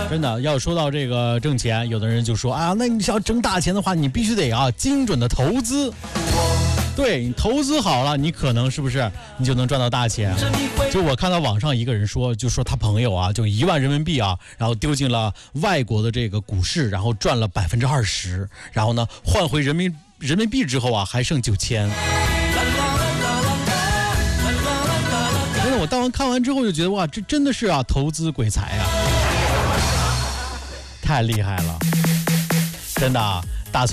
真的要说到这个挣钱，有的人就说啊，那你想要挣大钱的话，你必须得精准的投资。对，你投资好了，你可能是不是你就能赚到大钱？就我看到网上一个人说，就说他朋友就1万人民币然后丢进了外国的这个股市，然后赚了20%，然后呢换回人民币之后还剩9000。真的，我当完看完之后就觉得哇，这真的是投资鬼才太厉害了，真的